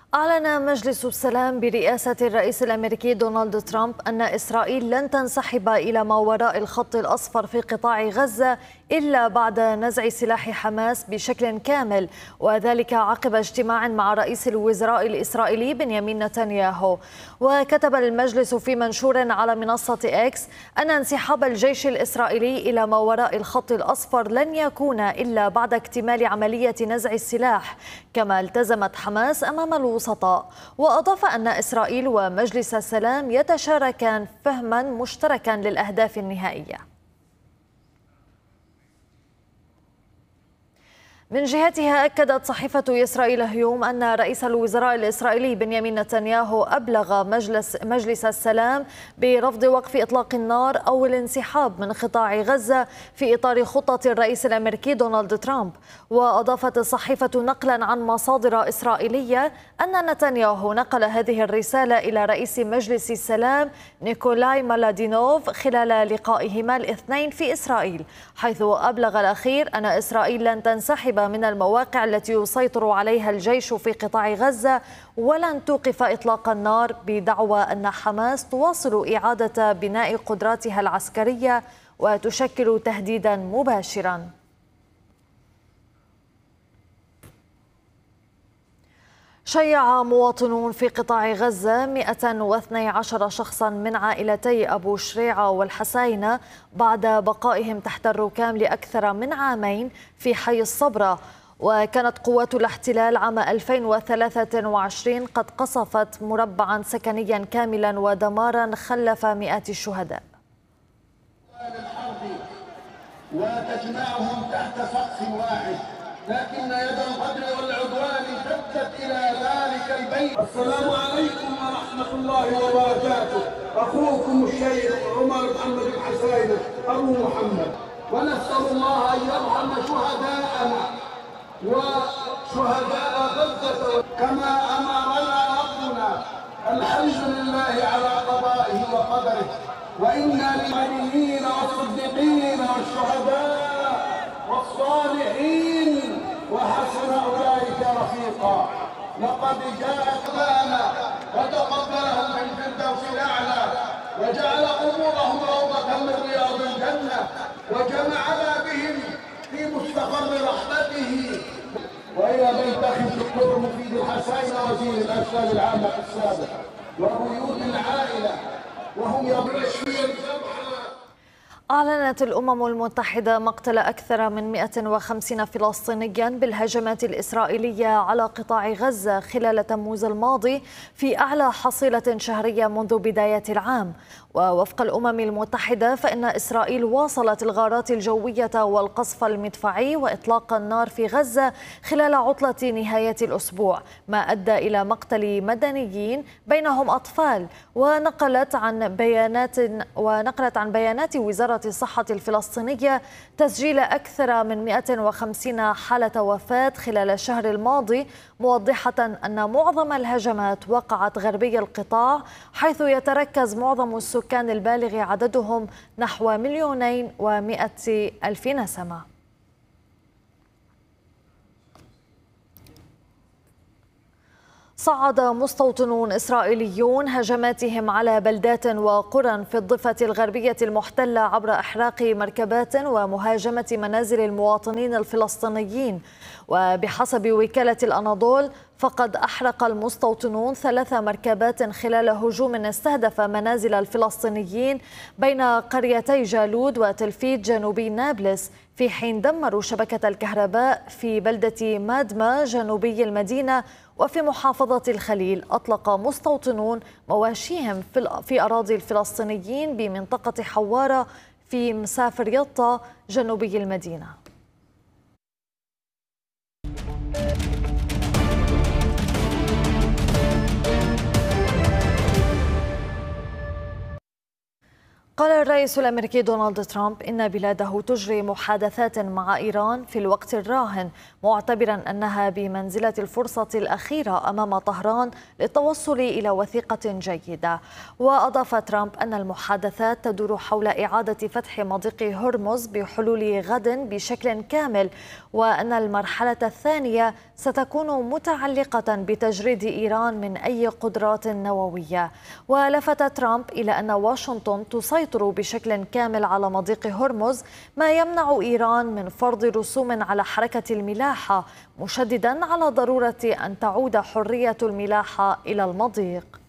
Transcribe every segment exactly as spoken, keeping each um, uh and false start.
أعلن مجلس السلام برئاسة الرئيس الأمريكي دونالد ترامب أن إسرائيل لن تنسحب إلى ما وراء الخط الأصفر في قطاع غزة إلا بعد نزع سلاح حماس بشكل كامل، وذلك عقب اجتماع مع رئيس الوزراء الإسرائيلي بنيامين نتنياهو. وكتب المجلس في منشور على منصة إكس أن انسحاب الجيش الإسرائيلي إلى ما وراء الخط الأصفر لن يكون إلا بعد اكتمال عملية نزع السلاح، كما التزمت حماس أمام الوسطاء. وأضاف أن إسرائيل ومجلس السلام يتشاركان فهما مشتركا للأهداف النهائية. من جهتها أكدت صحيفة إسرائيل هيوم أن رئيس الوزراء الإسرائيلي بنيامين نتنياهو أبلغ مجلس, مجلس السلام برفض وقف إطلاق النار أو الانسحاب من قطاع غزة في إطار خطة الرئيس الأمريكي دونالد ترامب. وأضافت الصحيفة نقلا عن مصادر إسرائيلية أن نتنياهو نقل هذه الرسالة إلى رئيس مجلس السلام نيكولاي مالادينوف خلال لقائهما الاثنين في إسرائيل، حيث أبلغ الأخير أن إسرائيل لن تنسحب من المواقع التي يسيطر عليها الجيش في قطاع غزة ولن توقف إطلاق النار، بدعوى أن حماس تواصل إعادة بناء قدراتها العسكرية وتشكل تهديدا مباشرا. شيع مواطنون في قطاع غزة مئة واثني عشر شخصا من عائلتي أبو شريعة والحساينة بعد بقائهم تحت الركام لأكثر من عامين في حي الصبرة. وكانت قوات الاحتلال عام ألفين وثلاثة وعشرين قد قصفت مربعا سكنيا كاملا ودمارا خلف مئات الشهداء. وتجمعهم تحت سقف واحد، لكن يد القدر والعدوان تبت إلى ذلك البيت. السلام عليكم ورحمة الله وبركاته. أخوكم الشيخ عمر محمد الحساينة أبو محمد، ونسأل الله أن يرحم شهداءنا وشهداء غزة كما أمرنا ربنا. الحمد لله على قضائه وقدره، وإنا للنبيين والصديقين والشهداء والصالحين وحسن أولئك رفيقا. لقد جاءت لنا وتقبلهم في الفردوس الأعلى، وجعل قبورهم روضة من رياض الجنة، وجمعنا بهم في مستقر رحمته. وإلى بيت أخي الدكتور مفيد الحساين وزير الأرشاد العامة السابق وبيوت العائلة وهم يبرشون. أعلنت الأمم المتحدة مقتل أكثر من مئة وخمسين فلسطينيا بالهجمات الإسرائيلية على قطاع غزة خلال تموز الماضي في أعلى حصيلة شهرية منذ بداية العام. ووفق الأمم المتحدة فإن إسرائيل واصلت الغارات الجوية والقصف المدفعي وإطلاق النار في غزة خلال عطلة نهاية الأسبوع، ما أدى إلى مقتل مدنيين بينهم أطفال. ونقلت عن بيانات ونقلت عن بيانات وزارة الصحة الفلسطينية تسجيل أكثر من مئة وخمسين حالة وفاة خلال الشهر الماضي، موضحة أن معظم الهجمات وقعت غربي القطاع، حيث يتركز معظم السكان البالغ عددهم نحو مليونين ومئة ألف نسمة. صعد مستوطنون إسرائيليون هجماتهم على بلدات وقرى في الضفة الغربية المحتلة عبر إحراق مركبات ومهاجمة منازل المواطنين الفلسطينيين. وبحسب وكالة الأناضول فقد أحرق المستوطنون ثلاث مركبات خلال هجوم استهدف منازل الفلسطينيين بين قريتي جالود وتلفيت جنوبي نابلس، في حين دمروا شبكة الكهرباء في بلدة مادمة جنوبي المدينة. وفي محافظة الخليل أطلق مستوطنون مواشيهم في أراضي الفلسطينيين بمنطقة حوارة في مسافر يطا جنوبي المدينة. قال الرئيس الأمريكي دونالد ترامب إن بلاده تجري محادثات مع إيران في الوقت الراهن، معتبرا أنها بمنزلة الفرصة الأخيرة أمام طهران للتوصل إلى وثيقة جيدة. وأضاف ترامب أن المحادثات تدور حول إعادة فتح مضيق هرمز بحلول غد بشكل كامل، وأن المرحلة الثانية ستكون متعلقة بتجريد إيران من أي قدرات نووية. ولفت ترامب إلى أن واشنطن تسيطر بشكل كامل على مضيق هرمز، ما يمنع إيران من فرض رسوم على حركة الملاحة، مشددا على ضرورة أن تعود حرية الملاحة إلى المضيق.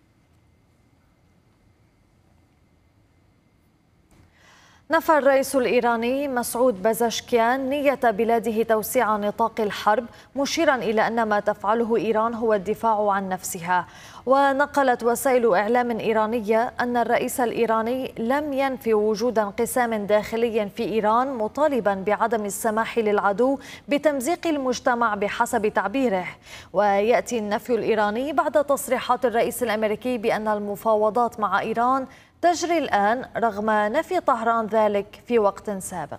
نفى الرئيس الإيراني مسعود بازشكيان نية بلاده توسيع نطاق الحرب، مشيرا إلى أن ما تفعله إيران هو الدفاع عن نفسها. ونقلت وسائل إعلام إيرانية أن الرئيس الإيراني لم ينفي وجود انقسام داخلي في إيران، مطالبا بعدم السماح للعدو بتمزيق المجتمع بحسب تعبيره. ويأتي النفي الإيراني بعد تصريحات الرئيس الأمريكي بأن المفاوضات مع إيران تجري الآن رغم نفي طهران ذلك في وقت سابق.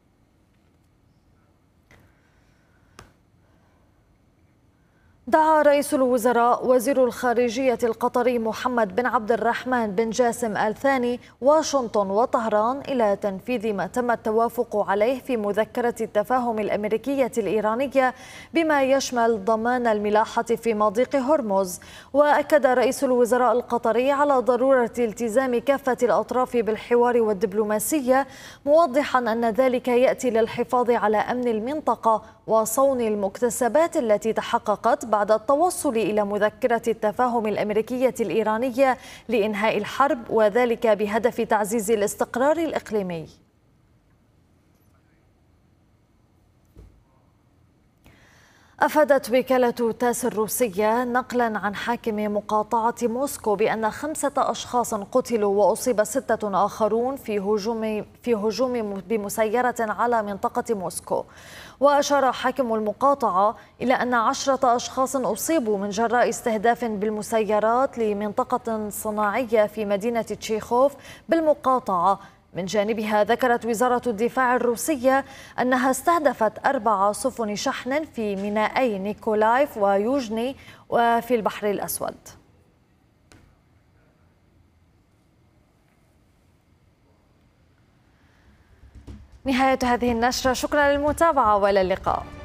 دعا رئيس الوزراء وزير الخارجية القطري محمد بن عبد الرحمن بن جاسم آل ثاني واشنطن وطهران إلى تنفيذ ما تم التوافق عليه في مذكرة التفاهم الأمريكية الإيرانية، بما يشمل ضمان الملاحة في مضيق هرمز. وأكد رئيس الوزراء القطري على ضرورة التزام كافة الأطراف بالحوار والدبلوماسية، موضحا أن ذلك يأتي للحفاظ على أمن المنطقة وصون المكتسبات التي تحققت بعد التوصل إلى مذكرة التفاهم الأمريكية الإيرانية لإنهاء الحرب، وذلك بهدف تعزيز الاستقرار الإقليمي. أفادت وكالة تاس الروسية نقلا عن حاكم مقاطعة موسكو بأن خمسة أشخاص قتلوا وأصيب ستة آخرون في هجوم في هجوم بمسيرة على منطقة موسكو. وأشار حاكم المقاطعة إلى أن عشرة أشخاص أصيبوا من جراء استهداف بالمسيرات لمنطقة صناعية في مدينة تشيخوف بالمقاطعة. من جانبها ذكرت وزارة الدفاع الروسية أنها استهدفت أربع سفن شحن في مينائي نيكولايف ويوجني وفي البحر الأسود. نهاية هذه النشرة، شكرا للمتابعة وإلى اللقاء.